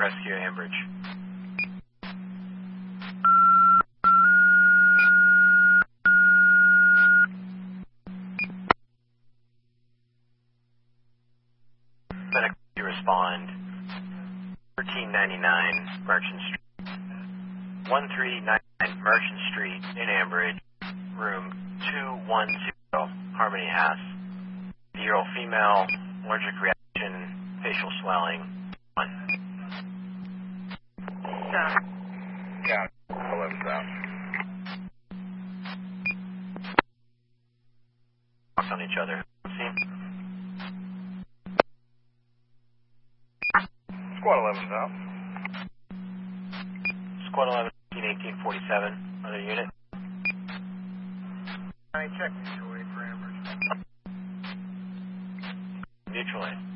Rescue Ambridge. Medic, you respond. 1399 Merchant Street. 1399 Merchant Street in Ambridge. Room 210, Harmony House. 8-year-old female, allergic reaction, facial swelling. 1. Yeah, 11 south. Talks on each other. See? Squad 11 south. Squad 11, 1847. Other unit. I check mutual aid parameters. Mutual aid.